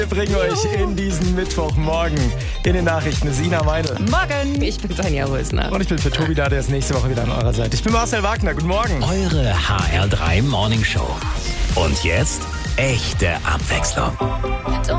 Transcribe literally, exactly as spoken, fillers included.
Wir bringen euch in diesen Mittwochmorgen in den Nachrichten Sina Meidel. Morgen, ich bin Tanja Rösner. Und ich bin für Tobi da, der ist nächste Woche wieder an eurer Seite. Ich bin Marcel Wagner, guten Morgen. Eure H R drei Morning Show. Und jetzt echte Abwechslung.